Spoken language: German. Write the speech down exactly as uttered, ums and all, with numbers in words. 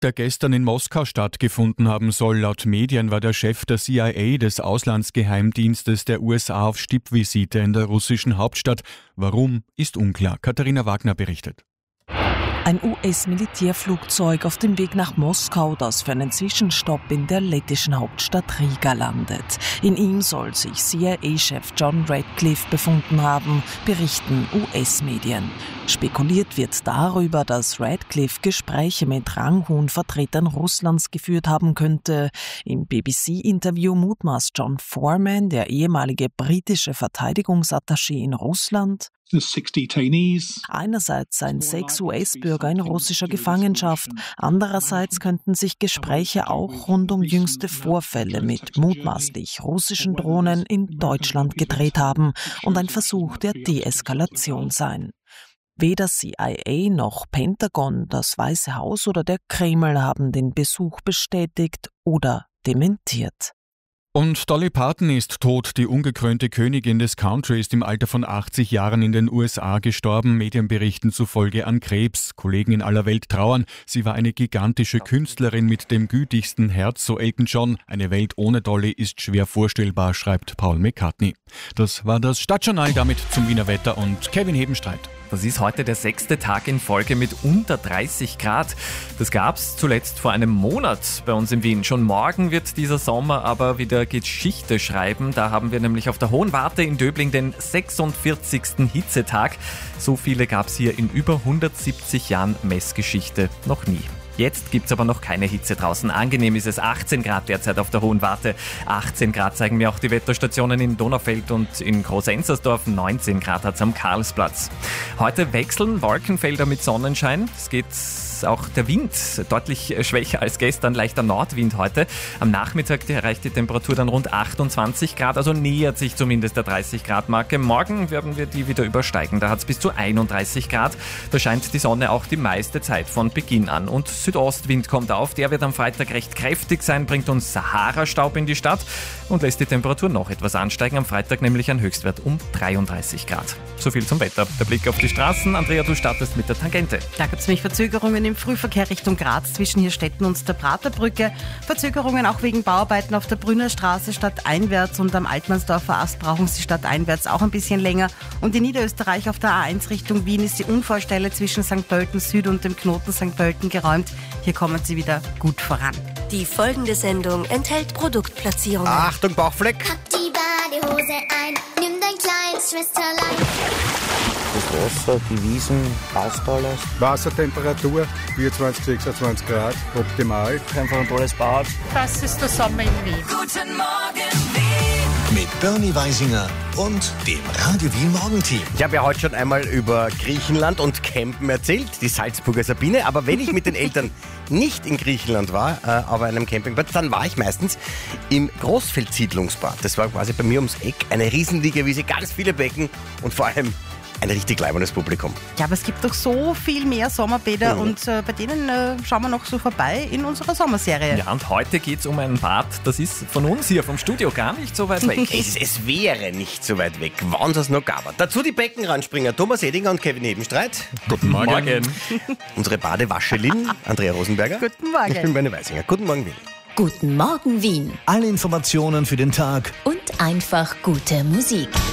der gestern in Moskau stattgefunden haben soll. Laut Medien war der Chef der C I A, des Auslandsgeheimdienstes der U S A, auf Stippvisite in der russischen Hauptstadt. Warum, ist unklar. Katharina Wagner berichtet. Ein U S-Militärflugzeug auf dem Weg nach Moskau, das für einen Zwischenstopp in der lettischen Hauptstadt Riga landet. In ihm soll sich C I A-Chef John Radcliffe befunden haben, berichten U S-Medien. Spekuliert wird darüber, dass Radcliffe Gespräche mit ranghohen Vertretern Russlands geführt haben könnte. Im B B C-Interview mutmaßt John Foreman, der ehemalige britische Verteidigungsattaché in Russland, einerseits seien sechs U S-Bürger in russischer Gefangenschaft, andererseits könnten sich Gespräche auch rund um jüngste Vorfälle mit mutmaßlich russischen Drohnen in Deutschland gedreht haben und ein Versuch der Deeskalation sein. Weder C I A noch Pentagon, das Weiße Haus oder der Kreml haben den Besuch bestätigt oder dementiert. Und Dolly Parton ist tot. Die ungekrönte Königin des Country ist im Alter von achtzig Jahren in den U S A gestorben, Medienberichten zufolge an Krebs. Kollegen in aller Welt trauern. Sie war eine gigantische Künstlerin mit dem gütigsten Herz, so Elton John. Eine Welt ohne Dolly ist schwer vorstellbar, schreibt Paul McCartney. Das war das Stadtjournal, damit zum Wiener Wetter und Kevin Hebenstreit. Das ist heute der sechste Tag in Folge mit unter dreißig Grad. Das gab's zuletzt vor einem Monat bei uns in Wien. Schon morgen wird dieser Sommer aber wieder Geschichte schreiben. Da haben wir nämlich auf der Hohen Warte in Döbling den sechsundvierzigsten Hitzetag. So viele gab's hier in über hundertsiebzig Jahren Messgeschichte noch nie. Jetzt gibt's aber noch keine Hitze draußen. Angenehm ist es, achtzehn Grad derzeit auf der Hohen Warte. achtzehn Grad zeigen mir auch die Wetterstationen in Donaufeld und in Groß-Enzersdorf. neunzehn Grad hat's am Karlsplatz. Heute wechseln Wolkenfelder mit Sonnenschein. Es geht auch der Wind deutlich schwächer als gestern, leichter Nordwind heute. Am Nachmittag erreicht die Temperatur dann rund achtundzwanzig Grad, also nähert sich zumindest der dreißig Grad Marke. Morgen werden wir die wieder übersteigen, da hat es bis zu einunddreißig Grad. Da scheint die Sonne auch die meiste Zeit von Beginn an. Und Südostwind kommt auf, der wird am Freitag recht kräftig sein, bringt uns Sahara-Staub in die Stadt und lässt die Temperatur noch etwas ansteigen. Am Freitag nämlich ein Höchstwert um dreiunddreißig Grad. So viel zum Wetter. Der Blick auf die Straßen. Andrea, du startest mit der Tangente. Da gibt es nämlich Verzögerungen im Frühverkehr Richtung Graz zwischen Hirstetten und der Praterbrücke. Verzögerungen auch wegen Bauarbeiten auf der Brünner Straße stadteinwärts und am Altmannsdorfer Ast brauchen sie stadteinwärts auch ein bisschen länger. Und in Niederösterreich auf der A eins Richtung Wien ist die Unfallstelle zwischen Sankt Pölten Süd und dem Knoten Sankt Pölten geräumt. Hier kommen sie wieder gut voran. Die folgende Sendung enthält Produktplatzierungen. Achtung, Bauchfleck! Pack die Badehose ein, nimm dein kleines Schwesterlein. Das Wasser, die Wiesen, passt alles. Wassertemperatur vierundzwanzig, sechsundzwanzig Grad, optimal. Einfach ein tolles Bad. Das ist der Sommer in Wien. Guten Morgen, Wien. Mit Bernie Weisinger und dem Radio Wien Morgenteam. Ich habe ja heute schon einmal über Griechenland und Campen erzählt, die Salzburger Sabine. Aber wenn ich mit den Eltern nicht in Griechenland war, äh, auf einem Campingplatz, dann war ich meistens im Großfeldsiedlungsbad. Das war quasi bei mir ums Eck eine Riesenliegewiese, ganz viele Becken und vor allem ein richtig leibendes Publikum. Ja, aber es gibt doch so viel mehr Sommerbäder mhm. und äh, bei denen äh, schauen wir noch so vorbei in unserer Sommerserie. Ja, und heute geht's um ein Bad, das ist von uns hier vom Studio gar nicht so weit weg. es, es wäre nicht so weit weg, wann es noch gab. Dazu die Beckenranspringer Thomas Edinger und Kevin Hebenstreit. Guten Morgen. Morgen. Unsere Badewaschelin Andrea Rosenberger. Guten Morgen. Ich bin Bernie Weisinger. Guten Morgen, Wien. Guten Morgen, Wien. Alle Informationen für den Tag Und einfach gute Musik.